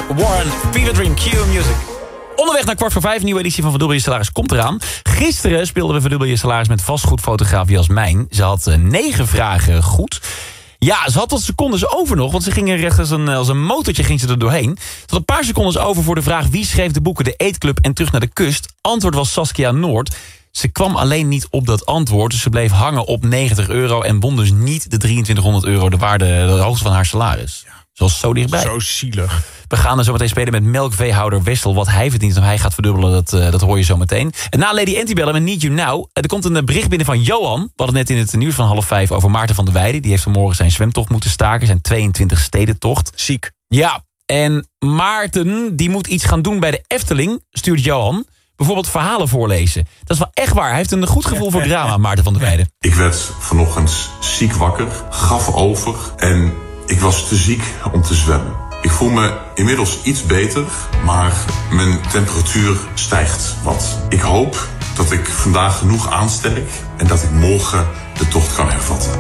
Warren, Fever Dream, Q Music. Onderweg naar 4:15, nieuwe editie van Verdubbel je Salaris komt eraan. Gisteren speelden we Verdubbel je Salaris met vastgoedfotograaf Jasmijn. Ze had 9 vragen goed. Ja, ze had wat secondes over nog, want ze ging er recht als een motortje ging ze er doorheen. Ze had een paar secondes over voor de vraag wie schreef de boeken De Eetclub en Terug naar de Kust. Antwoord was Saskia Noord. Ze kwam alleen niet op dat antwoord, dus ze bleef hangen op €90 en won dus niet de €2300, de hoogste van haar salaris. Ze was zo dichtbij. Zo zielig. We gaan er zo meteen spelen met melkveehouder Wessel. Wat hij verdient of hij gaat verdubbelen, dat hoor je zo meteen. En na Lady Antebellum en Need You Now. Er komt een bericht binnen van Johan. We hadden het net in het nieuws van 4:30 over Maarten van der Weijden. Die heeft vanmorgen zijn zwemtocht moeten staken. Zijn 22 stedentocht. Ziek. Ja, en Maarten die moet iets gaan doen bij de Efteling, stuurt Johan. Bijvoorbeeld verhalen voorlezen. Dat is wel echt waar. Hij heeft een goed gevoel voor drama, Maarten van der Weijden. Ik werd vanochtend ziek wakker, gaf over en ik was te ziek om te zwemmen. Ik voel me inmiddels iets beter, maar mijn temperatuur stijgt wat. Ik hoop dat ik vandaag genoeg aansterk en dat ik morgen de tocht kan hervatten.